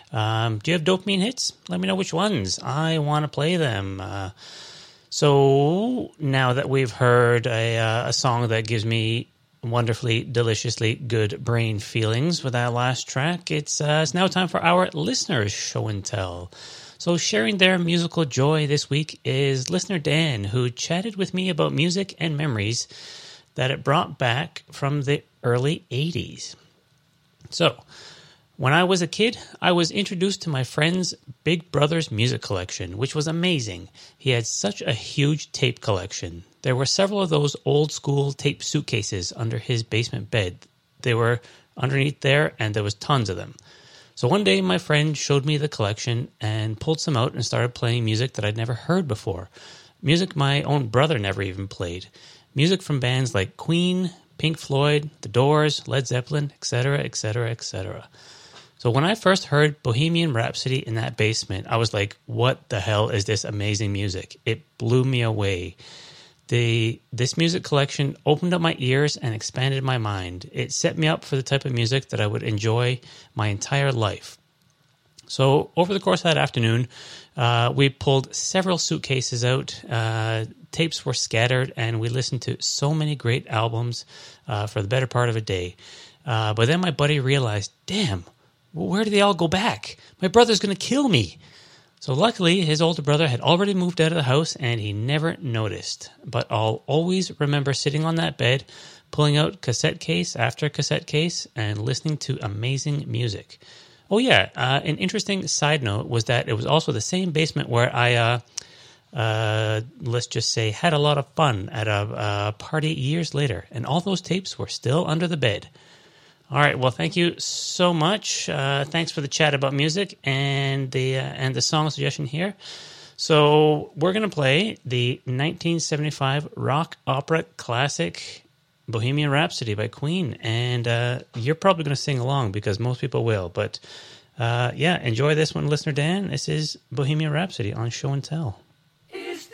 Do you have dopamine hits? Let me know which ones. I want to play them. So now that we've heard a song that gives me wonderfully, deliciously good brain feelings with that last track, it's now time for our listeners' show and tell. So sharing their musical joy this week is listener Dan, who chatted with me about music and memories that it brought back from the early 80s. So, when I was a kid, I was introduced to my friend's big brother's music collection, which was amazing. He had such a huge tape collection. There were several of those old-school tape suitcases under his basement bed. They were underneath there, and there was tons of them. So one day, my friend showed me the collection and pulled some out and started playing music that I'd never heard before. Music my own brother never even played. Music from bands like Queen, Pink Floyd, The Doors, Led Zeppelin, etc., etc., etc. So when I first heard Bohemian Rhapsody in that basement, I was like, what the hell is this amazing music? It blew me away. This music collection opened up my ears and expanded my mind. It set me up for the type of music that I would enjoy my entire life. So over the course of that afternoon, we pulled several suitcases out. Tapes were scattered, and we listened to so many great albums for the better part of a day. But then my buddy realized, damn, where did they all go back? My brother's going to kill me. So luckily, his older brother had already moved out of the house, and he never noticed. But I'll always remember sitting on that bed, pulling out cassette case after cassette case, and listening to amazing music. Oh yeah, an interesting side note was that it was also the same basement where I, let's just say, had a lot of fun at a party years later, and all those tapes were still under the bed. All right, well, thank you so much. Thanks for the chat about music and the song suggestion here. So we're going to play the 1975 rock opera classic Bohemian Rhapsody by Queen, and you're probably going to sing along because most people will. But yeah, enjoy this one, listener Dan. This is Bohemian Rhapsody on Show and Tell.